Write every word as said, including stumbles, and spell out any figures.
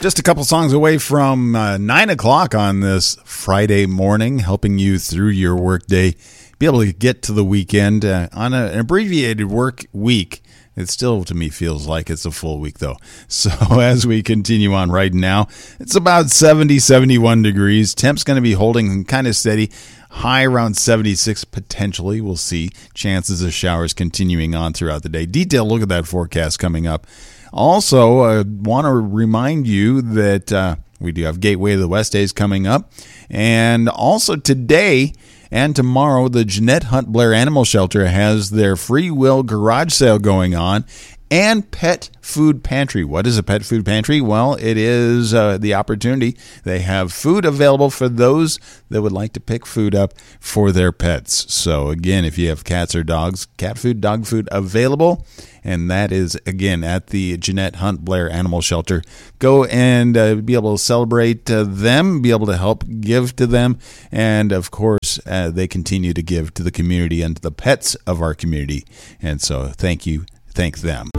Just a couple songs away from uh, nine o'clock on this Friday morning, helping you through your workday, be able to get to the weekend uh, on a, an abbreviated work week. It still, to me, feels like it's a full week, though. So as we continue on right now, it's about seventy, seventy-one degrees. Temp's going to be holding kind of steady. High around seventy-six potentially. We'll see. Chances of showers continuing on throughout the day. Detailed look at that forecast coming up. Also, I uh, want to remind you that uh, we do have Gateway of the West Days coming up. And also today and tomorrow, the Jeanette Hunt Blair Animal Shelter has their free will garage sale going on. And Pet Food Pantry. What is a Pet Food Pantry? Well, it is uh, the opportunity. They have food available for those that would like to pick food up for their pets. So, again, if you have cats or dogs, cat food, dog food available. And that is, again, at the Jeanette Hunt Blair Animal Shelter. Go and uh, be able to celebrate uh, them, be able to help give to them. And, of course, uh, they continue to give to the community and to the pets of our community. And so, thank you. Thank them.